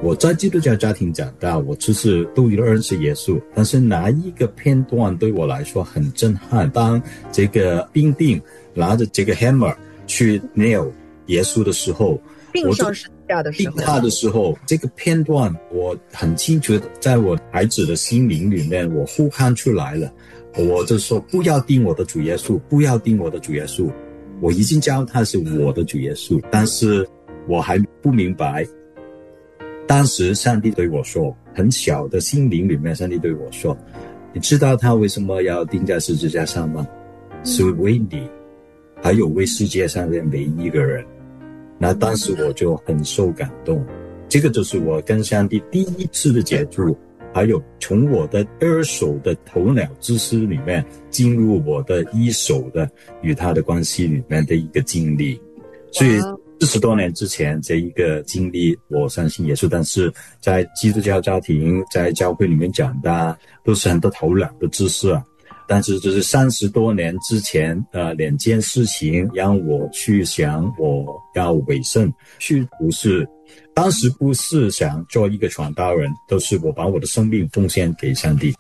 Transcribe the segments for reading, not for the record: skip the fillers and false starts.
我在基督教家庭长大，我就是都认识耶稣，但是哪一个片段对我来说很震撼？当这个兵丁拿着这个 hammer 去 nail 耶稣的时候， 钉上十字架的时候， 钉他的时候，这个片段我很清楚的在我孩子的心灵里面，我呼喊出来了。我就说不要钉我的主耶稣，不要钉我的主耶稣。我已经教他是我的主耶稣，但是我还不明白。当时上帝对我说，很小的心灵里面，上帝对我说，你知道他为什么要钉在十字架上吗？是为你，还有为世界上的每一个人。那当时我就很受感动，这个就是我跟上帝第一次的接触，还有从我的二手的头脑知识里面进入我的一手的与他的关系里面的一个经历。所以40多年之前这一个经历，我相信耶稣，但是在基督教家庭，在教会里面长大，都是很多头脑的知识啊。但是就是30多年之前两件事情让我去想我要委身去不是，当时不是想做一个传道人，都是我把我的生命奉献给上帝。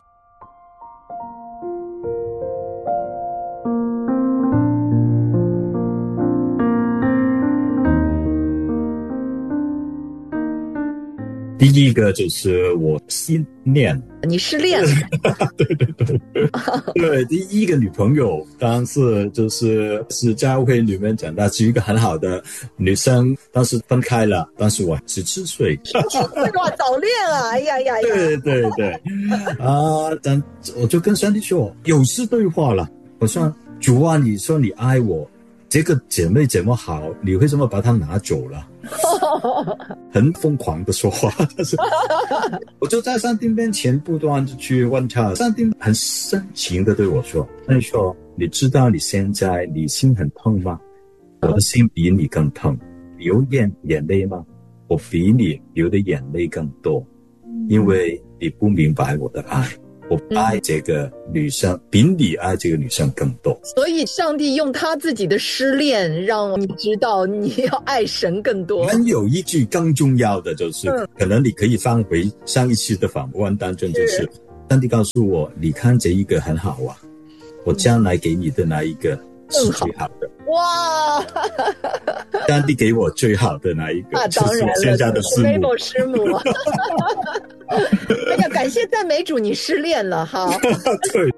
第一个就是我信念。 你失恋了？ 对对对对，第一个女朋友当时是教会里面长大，是一个很好的女生，当时分开了，当时我17岁。 哇，早恋啊！哎呀呀呀！ 对对对，但我就跟上帝说，有事对话了。我说主啊，你说你爱我，这个姐妹这么好，你为什么把她拿走了？很疯狂的说话，但是我就在上帝面前不断的去问他，上帝很深情的对我说，他说你知道你现在你心很痛吗？我的心比你更痛。流眼泪吗？我比你流的眼泪更多，因为你不明白我的爱。我爱这个女生比你爱这个女生更多。 所以上帝用他自己的失恋让你知道你要爱神更多。 还有一句更重要的就是，可能你可以翻回上一期的访问当中，就是上帝告诉我，你看这一个很好啊，我将来给你的那一个是最好的。 哇！ 上帝给我最好的那一个，就是我现在的师母。 师母。哎呀，感谢赞美主，你失恋了哈。 对